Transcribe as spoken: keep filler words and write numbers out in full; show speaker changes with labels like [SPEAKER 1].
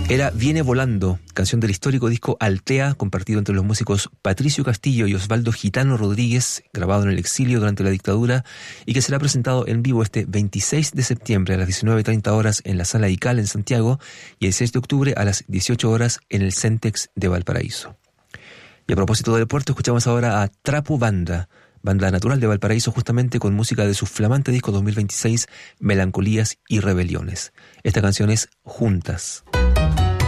[SPEAKER 1] Era Viene Volando, canción del histórico disco Altea, compartido entre los músicos Patricio Castillo y Osvaldo Gitano Rodríguez, grabado en el exilio durante la dictadura y que será presentado en vivo este veintiséis de septiembre a las diecinueve treinta horas en la Sala ICAL en Santiago y el seis de octubre a las dieciocho horas en el Centex de Valparaíso. Y a propósito del puerto, escuchamos ahora a Trapu Banda, banda natural de Valparaíso, justamente con música de su flamante disco dos mil veintiséis, Melancolías y Rebeliones. Esta canción es Juntas.